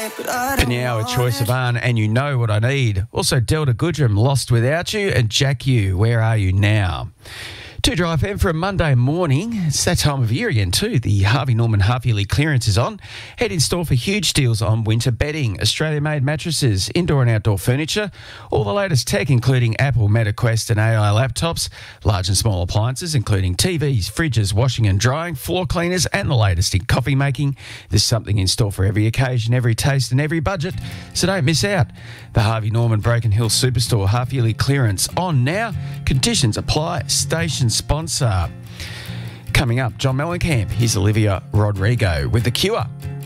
Now a choice of Arn and You Know What I Need. Also Delta Goodrum, Lost Without You, and Jack You, Where Are You Now? 2 Dry FM for a Monday morning. It's that time of year again too. The Harvey Norman half-yearly clearance is on. Head in store for huge deals on winter bedding, Australia-made mattresses, indoor and outdoor furniture, all the latest tech including Apple, Meta Quest and AI laptops, large and small appliances including TVs, fridges, washing and drying, floor cleaners and the latest in coffee making. There's something in store for every occasion, every taste and every budget, so don't miss out. The Harvey Norman Broken Hill Superstore half-yearly clearance on now. Conditions apply. Station sponsor. Coming up, John Mellencamp. Here's Olivia Rodrigo with The Cure.